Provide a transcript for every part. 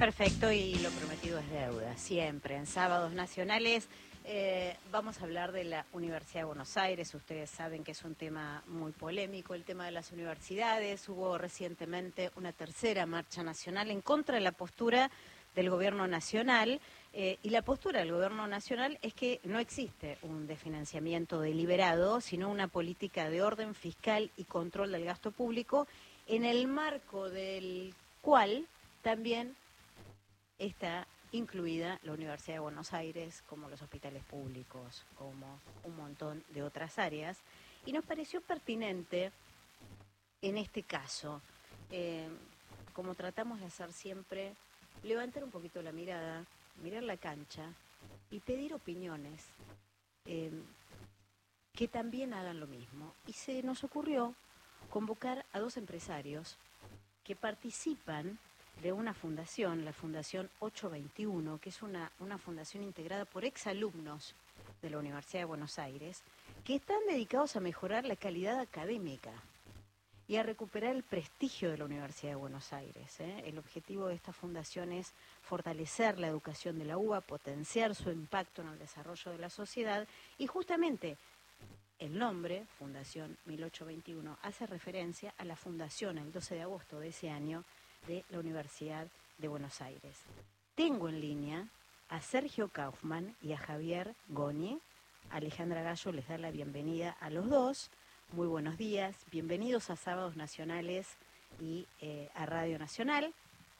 Perfecto, y lo prometido es deuda, siempre. En Sábados Nacionales vamos a hablar de la Universidad de Buenos Aires. Ustedes saben que es un tema muy polémico, el tema de las universidades. Hubo recientemente una tercera marcha nacional en contra de la postura del gobierno nacional, y la postura del gobierno nacional es que no existe un desfinanciamiento deliberado, sino una política de orden fiscal y control del gasto público, en el marco del cual también está incluida la Universidad de Buenos Aires, como los hospitales públicos, como un montón de otras áreas, y nos pareció pertinente en este caso, eh, como tratamos de hacer siempre, levantar un poquito la mirada, mirar la cancha y pedir opiniones eh, que también hagan lo mismo. Y se nos ocurrió convocar a dos empresarios que participan de una fundación, la Fundación 821, que es una fundación integrada por exalumnos de la Universidad de Buenos Aires, que están dedicados a mejorar la calidad académica y a recuperar el prestigio de la Universidad de Buenos Aires. El objetivo de esta fundación es fortalecer la educación de la UBA, potenciar su impacto en el desarrollo de la sociedad, y justamente el nombre, Fundación 1821, hace referencia a la fundación el 12 de agosto de ese año de la Universidad de Buenos Aires. Tengo en línea a Sergio Kaufmann y a Javier Goñi. Alejandra Gallo les da la bienvenida a los dos. Muy buenos días, bienvenidos a Sábados Nacionales y a Radio Nacional.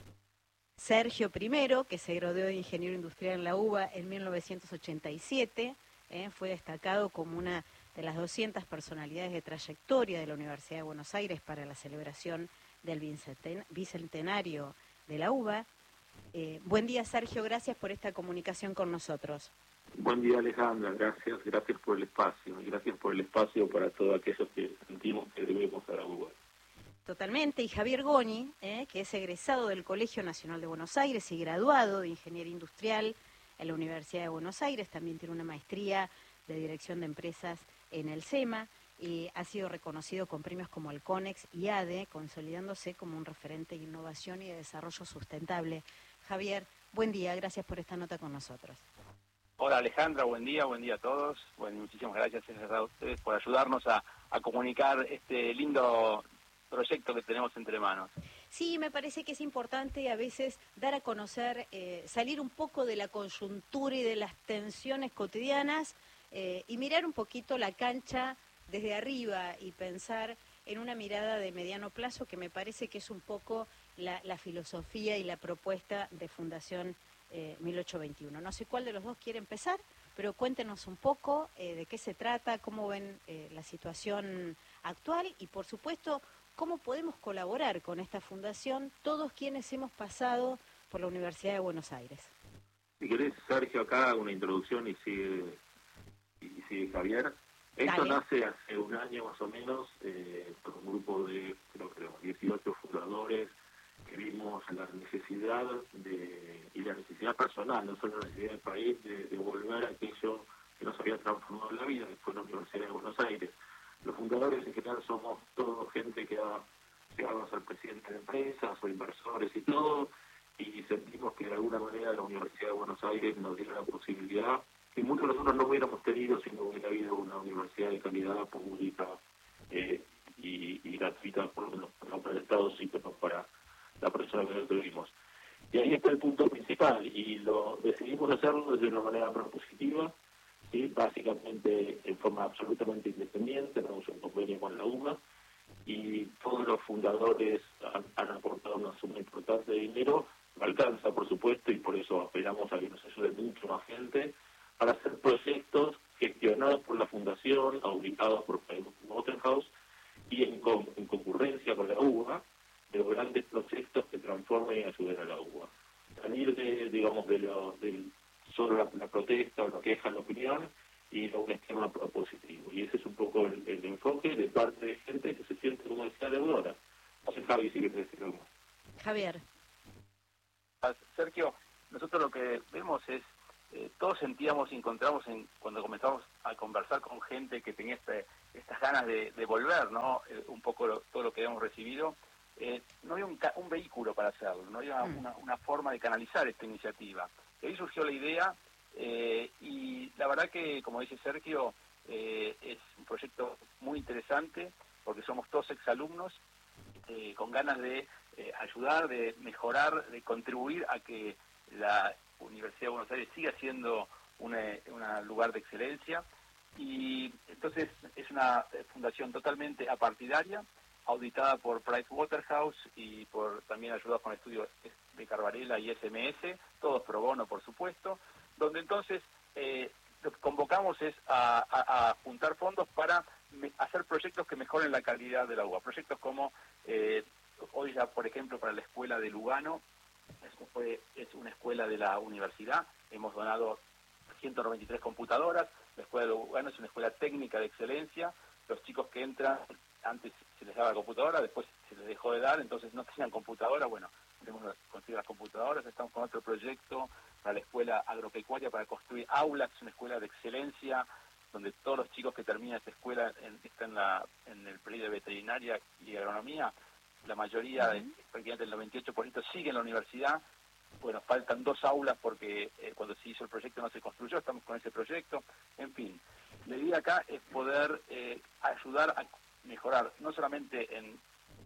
Sergio primero, que se graduó de ingeniero industrial en la UBA en 1987, fue destacado como una de las 200 personalidades de trayectoria de la Universidad de Buenos Aires para la celebración del bicentenario de la UBA. Buen día, Sergio, gracias por esta comunicación con nosotros. Buen día, Alejandra, gracias por el espacio, y gracias por el espacio para todos aquellos que sentimos que debemos a la UBA. Totalmente, y Javier Goñi, que es egresado del Colegio Nacional de Buenos Aires y graduado de Ingeniería Industrial en la Universidad de Buenos Aires, también tiene una maestría de Dirección de Empresas en el SEMA, y ha sido reconocido con premios como el CONEX y ADE, consolidándose como un referente de innovación y de desarrollo sustentable. Javier, buen día, gracias por esta nota con nosotros. Hola Alejandra, buen día a todos. Bueno, muchísimas gracias a ustedes por ayudarnos a comunicar este lindo proyecto que tenemos entre manos. Sí, me parece que es importante a veces dar a conocer, salir un poco de la coyuntura y de las tensiones cotidianas, y mirar un poquito la cancha desde arriba y pensar en una mirada de mediano plazo, que me parece que es un poco la filosofía y la propuesta de Fundación 1821. No sé cuál de los dos quiere empezar, pero cuéntenos un poco de qué se trata, cómo ven la situación actual y, por supuesto, cómo podemos colaborar con esta fundación todos quienes hemos pasado por la Universidad de Buenos Aires. Si querés, Sergio, acá una introducción y sigue Javier. Esto Dale. nace hace un año más o menos, por un grupo de, creo que 18 fundadores, que vimos la necesidad y la necesidad personal, no solo la necesidad del país, de volver a aquello que nos había transformado la vida, que fue la Universidad de Buenos Aires. Los fundadores en general somos todos gente que ha llegado a ser presidente de empresas o inversores y todo, y sentimos que de alguna manera la Universidad de Buenos Aires nos dio la posibilidad que muchos de nosotros no hubiéramos tenido si no hubiera habido una universidad de calidad pública y gratuita, por lo menos no para el Estado, sí, pero para la persona que lo tuvimos. Y ahí está el punto principal, y lo decidimos hacerlo desde una manera propositiva, ¿sí? Básicamente en forma absolutamente independiente, tenemos un convenio con la UBA, y todos los fundadores han aportado una suma importante de dinero, no alcanza por supuesto, y por eso apelamos a que nos ayude mucho más gente, para hacer proyectos gestionados por la fundación, auditados por Waterhouse, y en concurrencia con la UBA, de los grandes proyectos que transformen y ayuden a la UBA. Salir de solo la protesta o la queja, la opinión, y a un esquema propositivo. Y ese es un poco el enfoque de parte de gente que se siente, como decía, deudora. No sé, Javi, si quieres decir algo. Javier. Sergio, nosotros lo que vemos es, todos sentíamos y encontramos cuando comenzamos a conversar con gente que tenía estas ganas de volver, ¿no? Un poco todo lo que hemos recibido, no había un vehículo para hacerlo, no había una forma de canalizar esta iniciativa. Y ahí surgió la idea, y la verdad que, como dice Sergio, es un proyecto muy interesante, porque somos todos exalumnos, con ganas de ayudar, de mejorar, de contribuir a que la Universidad de Buenos Aires siga siendo un lugar de excelencia. Y entonces es una fundación totalmente apartidaria, auditada por Pricewaterhouse y también ayudados con estudios de Carvarela y SMS, todos pro bono, por supuesto, donde entonces lo que convocamos es a juntar fondos para hacer proyectos que mejoren la calidad de la UBA. Proyectos como, hoy ya, por ejemplo, para la escuela de Lugano, es una escuela de la universidad, hemos donado 193 computadoras. La escuela de Lugano es una escuela técnica de excelencia. Los chicos que entran, antes se les daba computadora, después se les dejó de dar, entonces no tenían computadora. Bueno, tenemos conseguido las computadoras. Estamos con otro proyecto para la escuela agropecuaria, para construir aulas. Es una escuela de excelencia donde todos los chicos que terminan esta escuela están en el periodo de veterinaria y agronomía. La mayoría, prácticamente el 98%, sigue en la universidad. Bueno, faltan 2 aulas porque cuando se hizo el proyecto no se construyó, estamos con ese proyecto. En fin, la idea acá es poder ayudar a mejorar, no solamente en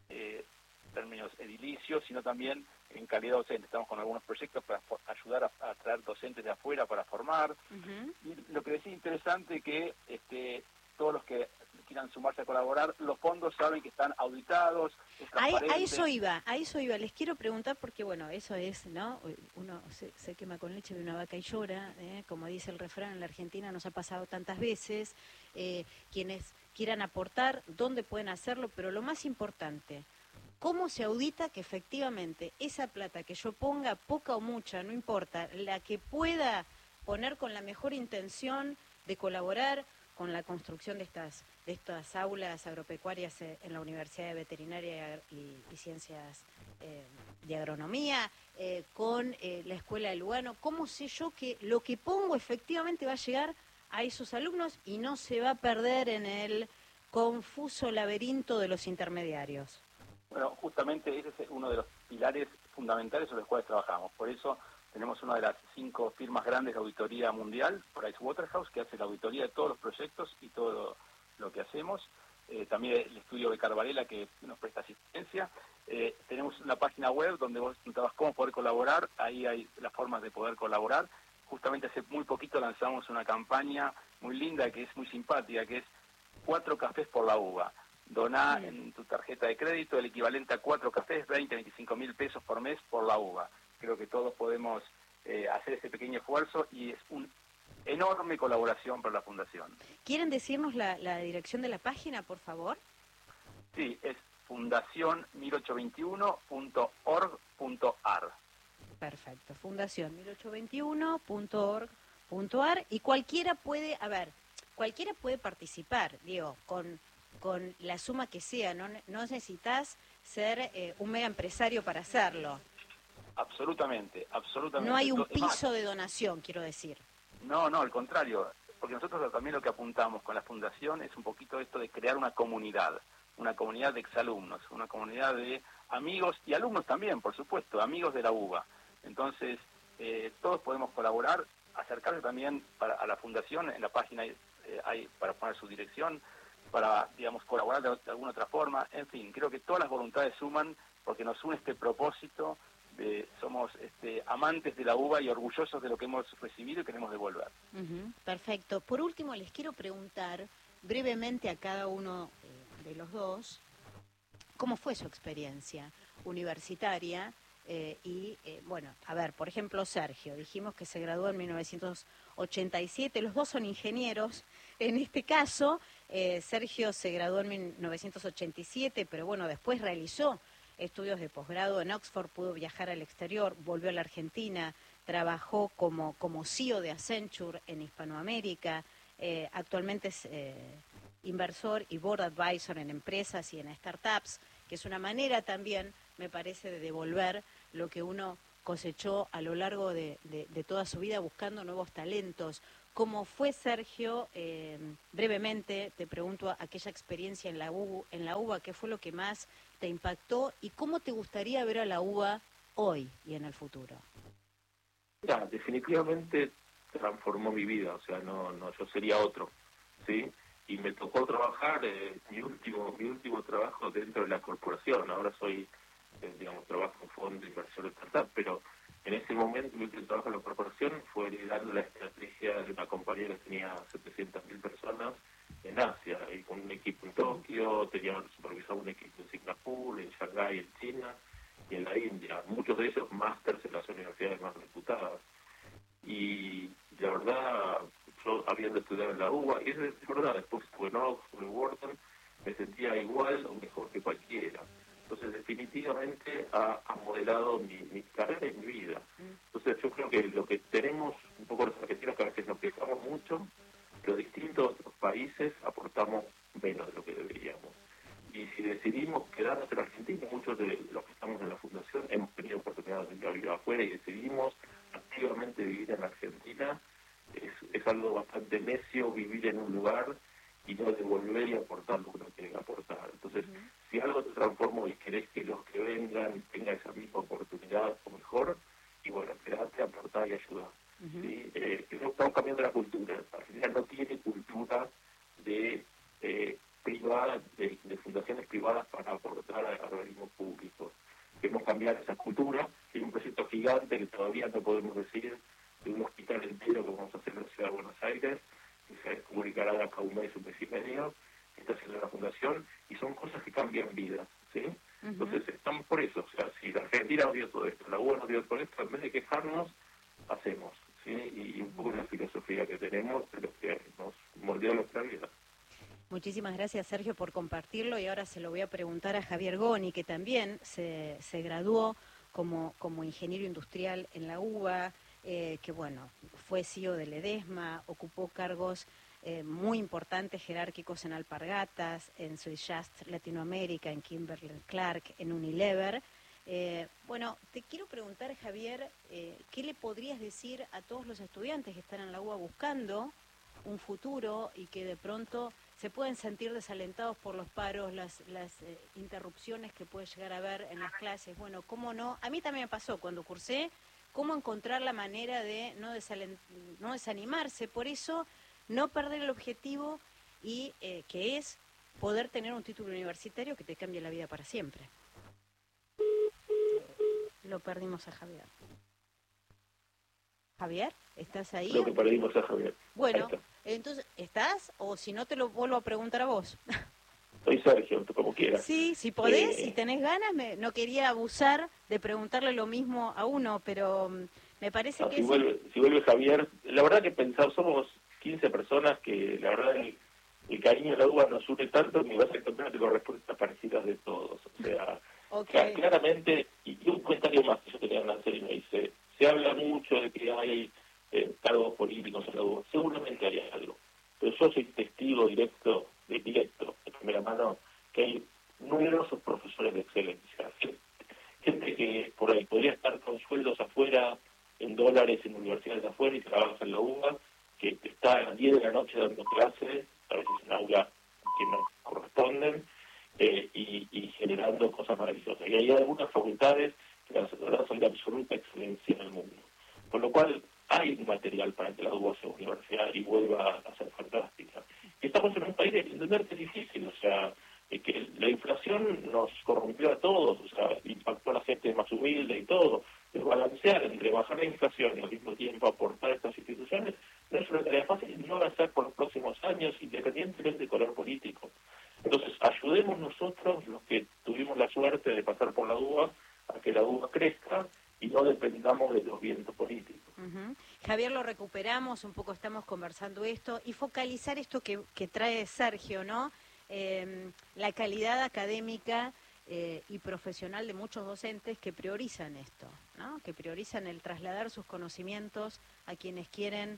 términos edilicios, sino también en calidad docente. Estamos con algunos proyectos para ayudar a traer docentes de afuera para formar. Y lo que decía interesante que todos los que quieran sumarse a colaborar, los fondos saben que están auditados, es transparente. A eso iba. Les quiero preguntar porque, bueno, eso es, ¿no? Uno se quema con leche de una vaca y llora, como dice el refrán, en la Argentina nos ha pasado tantas veces. Quienes quieran aportar, ¿dónde pueden hacerlo? Pero lo más importante, ¿cómo se audita que efectivamente esa plata que yo ponga, poca o mucha, no importa, la que pueda poner con la mejor intención de colaborar con la construcción de estas aulas agropecuarias en la Universidad de Veterinaria y Ciencias de Agronomía, con la Escuela de Lugano? ¿Cómo sé yo que lo que pongo efectivamente va a llegar a esos alumnos y no se va a perder en el confuso laberinto de los intermediarios? Bueno, justamente ese es uno de los pilares fundamentales sobre los cuales trabajamos. Por eso tenemos una de las 5 firmas grandes de auditoría mundial, Pricewaterhouse, que hace la auditoría de todos los proyectos y todo lo que hacemos. También el estudio de Carvarela, que nos presta asistencia. Tenemos una página web donde vos preguntabas cómo poder colaborar. Ahí hay las formas de poder colaborar. Justamente hace muy poquito lanzamos una campaña muy linda, que es muy simpática, que es 4 cafés por la uva. Doná en tu tarjeta de crédito el equivalente a 4 cafés, 25 mil pesos por mes por la uva. Creo que todos podemos hacer ese pequeño esfuerzo y es una enorme colaboración para la Fundación. ¿Quieren decirnos la dirección de la página, por favor? Sí, es fundacion1821.org.ar. Perfecto, fundacion1821.org.ar, y cualquiera puede participar, digo, con la suma que sea, no necesitas ser un mega empresario para hacerlo. Absolutamente. No hay un piso de donación, quiero decir. No, al contrario, porque nosotros también lo que apuntamos con la Fundación es un poquito esto de crear una comunidad de exalumnos, una comunidad de amigos y alumnos también, por supuesto, amigos de la UBA. Entonces, todos podemos colaborar, acercarse también a la Fundación. En la página hay para poner su dirección, para, digamos, colaborar de alguna otra forma. En fin, creo que todas las voluntades suman, porque nos une este propósito somos amantes de la uva y orgullosos de lo que hemos recibido y queremos devolver. Perfecto. Por último, les quiero preguntar brevemente a cada uno de los dos cómo fue su experiencia universitaria bueno, a ver, por ejemplo, Sergio, dijimos que se graduó en 1987, los dos son ingenieros. En este caso, Sergio se graduó en 1987, pero bueno, después realizó estudios de posgrado en Oxford, pudo viajar al exterior, volvió a la Argentina, trabajó como CEO de Accenture en Hispanoamérica, actualmente es inversor y board advisor en empresas y en startups, que es una manera también, me parece, de devolver lo que uno cosechó a lo largo de toda su vida buscando nuevos talentos. ¿Cómo fue, Sergio? Brevemente te pregunto aquella experiencia en la UBA, ¿qué fue lo que más te impactó y cómo te gustaría ver a la UBA hoy y en el futuro. Ya, definitivamente transformó mi vida, o sea, no, yo sería otro, ¿sí? Y me tocó trabajar, mi último trabajo dentro de la corporación. Ahora soy, trabajo en fondo de inversión de startup, pero en ese momento mi último trabajo en la corporación fue liderando la estrategia de una compañía que tenía 700.000 personas en Asia, y con un equipo en Tokio, supervisaba un equipo en Singapur, en Shanghái, en China y en la India, muchos de ellos másters en las universidades más reputadas. Y la verdad, yo habiendo estudiado en la UBA, y es verdad, después estuve en Oxford, en Wharton, me sentía igual o mejor que cualquiera. Entonces, definitivamente ha modelado mi carrera y mi vida. Entonces, yo creo que lo que tenemos, un poco los argentinos, que a veces nos quejamos mucho, los distintos otros países aportamos menos de lo que deberíamos. Y si decidimos quedarnos en Argentina, muchos de los que estamos en la fundación hemos tenido oportunidad de vivir afuera y decidimos activamente vivir en Argentina, es algo bastante necio vivir en un lugar y no devolver y aportar lo que uno tiene que aportar. Entonces, si algo te transformó y querés que los que vengan tengan esa misma oportunidad o mejor, y bueno, quedate, aportar y ayudar. ¿Sí? Estamos cambiando la cultura. Argentina no tiene cultura de privada, de fundaciones privadas para aportar a organismos públicos. Queremos cambiar esa cultura. Hay un proyecto gigante que todavía no podemos decir, de un hospital entero que vamos a hacer en la ciudad de Buenos Aires, que se comunicará de acá un mes y medio, que está haciendo la fundación, y son cosas que cambian vidas, ¿sí? Entonces estamos por eso. O sea, si la Argentina nos dio todo esto, la UBA nos dio todo esto, en vez de quejarnos, hacemos, ¿sí? Y un poco la filosofía que tenemos de lo que nos moldeó nuestra vida. Muchísimas gracias, Sergio, por compartirlo, y ahora se lo voy a preguntar a Javier Goni, que también se graduó como ingeniero industrial en la UBA, que bueno, fue CEO de Ledesma, ocupó cargos muy importantes, jerárquicos en Alpargatas, en Swiss Just Latinoamérica, en Kimberly-Clark, en Unilever. Bueno, te quiero preguntar, Javier, ¿qué le podrías decir a todos los estudiantes que están en la UBA buscando un futuro y que de pronto se pueden sentir desalentados por los paros, las interrupciones que puede llegar a haber en las clases? Bueno, ¿cómo no? A mí también me pasó cuando cursé, cómo encontrar la manera de no desanimarse, por eso no perder el objetivo, y que es poder tener un título universitario que te cambie la vida para siempre. Lo perdimos a Javier. Javier, ¿estás ahí? Creo que perdimos a Javier. Bueno, entonces, ¿estás? O si no, te lo vuelvo a preguntar a vos. Soy Sergio, como quieras. Sí, si podés, si tenés ganas, no quería abusar de preguntarle lo mismo a uno, pero me parece que... Si vuelve Javier, la verdad que pensamos, somos 15 personas que la verdad el cariño de la UBA nos une tanto que vas a encontrar con respuestas parecidas de todos. O sea, claramente, y un comentario más que yo tenía que hacer y me dice, se habla mucho de que hay cargos políticos en la UBA, seguramente hay algo, pero yo soy testigo directo, de primera mano, que hay numerosos profesores de excelencia, gente que por ahí podría estar con sueldos afuera, en dólares, en universidades de afuera, y trabaja en la UBA, que está a las 10 de la noche dando clases, a veces en aula que no corresponden, y generando cosas maravillosas. Y hay algunas facultades que son de absoluta excelencia en el mundo. Con lo cual, hay un material para que la UBA sea universidad y vuelva a ser fantástica. Y estamos en un país de entender que es difícil, o sea, que la inflación nos corrompió a todos, o sea, impactó a la gente más humilde y todo. Pero balancear entre bajar la inflación y al mismo tiempo aportar a estas instituciones no es una tarea fácil, y no va a ser por los próximos años, independientemente del color político. Entonces, ayudemos nosotros, los que tuvimos la suerte de pasar por la UBA, a que la UBA crezca y no dependamos de los vientos políticos. Javier, lo recuperamos, un poco estamos conversando esto, y focalizar esto que trae Sergio, ¿no? La calidad académica y profesional de muchos docentes que priorizan esto, ¿no? Que priorizan el trasladar sus conocimientos a quienes quieren,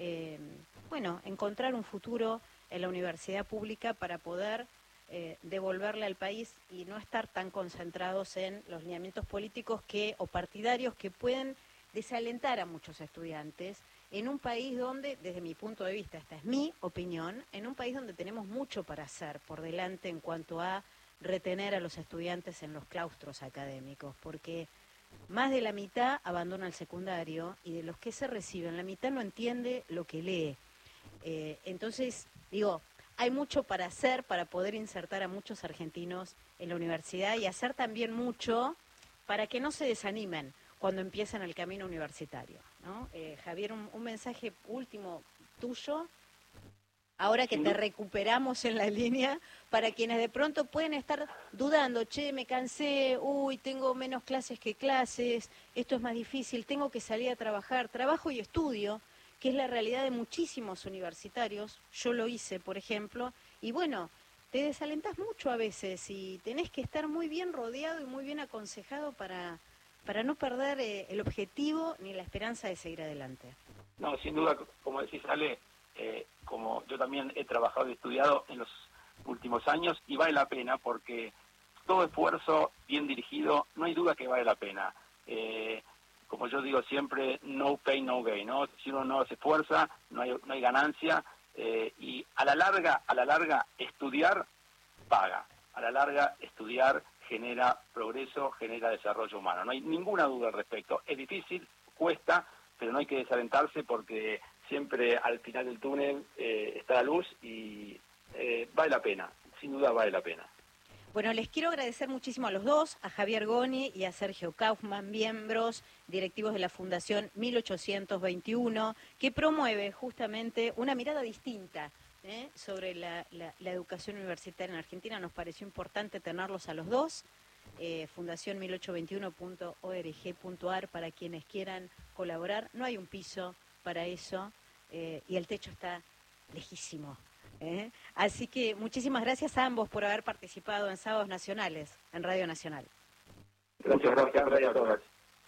encontrar un futuro en la universidad pública para poder devolverle al país y no estar tan concentrados en los lineamientos políticos o partidarios que pueden desalentar a muchos estudiantes en un país donde, desde mi punto de vista, esta es mi opinión, en un país donde tenemos mucho para hacer por delante en cuanto a retener a los estudiantes en los claustros académicos, porque más de la mitad abandona el secundario y de los que se reciben, la mitad no entiende lo que lee. Entonces, digo, hay mucho para hacer para poder insertar a muchos argentinos en la universidad y hacer también mucho para que no se desanimen cuando empiezan el camino universitario, ¿no? Javier, un mensaje último tuyo, ahora que te recuperamos en la línea, para quienes de pronto pueden estar dudando, che, me cansé, uy, tengo menos clases que clases, esto es más difícil, tengo que salir a trabajar, trabajo y estudio, que es la realidad de muchísimos universitarios, yo lo hice, por ejemplo, y bueno, te desalentás mucho a veces y tenés que estar muy bien rodeado y muy bien aconsejado para no perder el objetivo ni la esperanza de seguir adelante. No, sin duda, como decís, Ale, como yo también he trabajado y estudiado en los últimos años, y vale la pena porque todo esfuerzo bien dirigido, no hay duda que vale la pena. Como yo digo siempre, no pain, no gain, ¿no? Si uno no se esfuerza, no hay ganancia, y a la larga, estudiar paga. A la larga, estudiar genera progreso, genera desarrollo humano. No hay ninguna duda al respecto. Es difícil, cuesta, pero no hay que desalentarse porque siempre al final del túnel está la luz y vale la pena, sin duda vale la pena. Bueno, les quiero agradecer muchísimo a los dos, a Javier Goni y a Sergio Kaufmann, miembros directivos de la Fundación 1821, que promueve justamente una mirada distinta sobre la educación universitaria en Argentina. Nos pareció importante tenerlos a los dos. Fundación 1821.org.ar para quienes quieran colaborar. No hay un piso para eso y el techo está lejísimo. Así que muchísimas gracias a ambos por haber participado en Sábados Nacionales, en Radio Nacional. Muchas gracias, Radio a todas.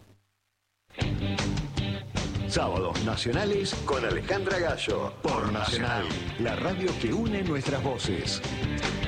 Sábados Nacionales con Alejandra Gallo, por Nacional, la radio que une nuestras voces.